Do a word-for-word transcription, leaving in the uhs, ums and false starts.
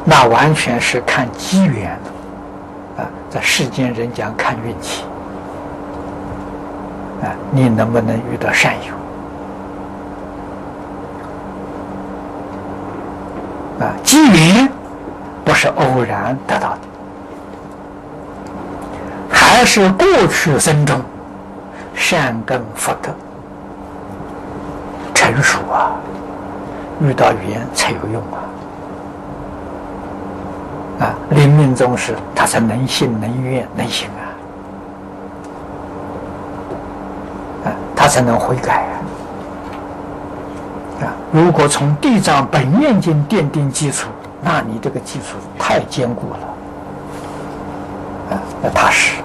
那完全是看机缘啊，在世间人讲看运气啊，你能不能遇到善友啊？机缘不是偶然得到的，还是过去生中善根福德成熟啊，遇到缘才有用啊。啊，临命终时，他才能信、能愿、能行啊！啊，他才能悔改啊！啊，如果从《地藏本愿经》奠定基础，那你这个基础太坚固了，啊，那踏实。